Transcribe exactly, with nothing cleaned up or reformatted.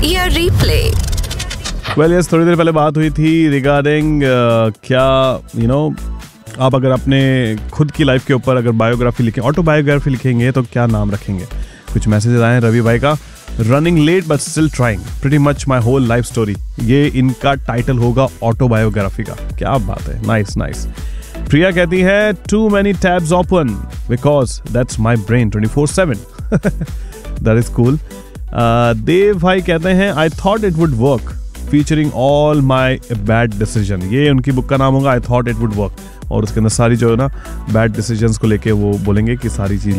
या replay? Well yes, थोड़ी देर पहले बात हुई थी रिगार्डिंग uh, क्या यू you नो know, आप अगर अपने खुद की लाइफ के ऊपर अगर बायोग्राफी लिखें, ऑटोबायोग्राफी लिखेंगे तो क्या नाम रखेंगे। कुछ मैसेजेस आए हैं रवि भाई का, running late but still trying, pretty much my whole life story, ये इनका टाइटल होगा ऑटोबायोग्राफी का। क्या बात है, नाइस नाइस। प्रिया कहती है to many tabs open because that's my brain twenty four seven, that is cool. देव भाई कहते हैं I thought it would work featuring all my bad decision, ये उनकी बुक का नाम होगा I thought it would work, और उसके अंदर सारी जो है ना बैड डिसीजंस को लेके वो बोलेंगे कि सारी चीज